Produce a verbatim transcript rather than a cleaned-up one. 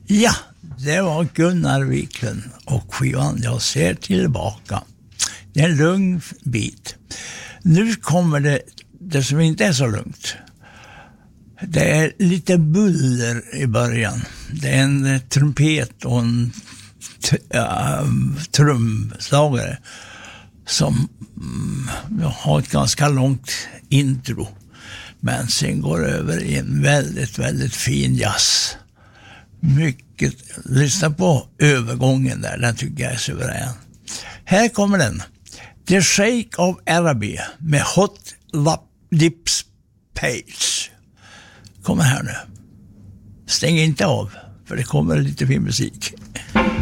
Ja, det var Gunnar Wiklund och skivan Jag ser tillbaka. Det är en lugn bit. Nu kommer det, det som inte är så lugnt. Det är lite buller i början. Det är en trumpet och en t- äh, trumslagare som mm, har ett ganska långt intro. Men sen går det över i en väldigt, väldigt fin jazz. Mycket, lyssna på övergången där, den tycker jag är suverän. Här kommer den. The Shake of Araby med Hot Lips Page. Kommer här nu. Stäng inte av, för det kommer lite fin musik.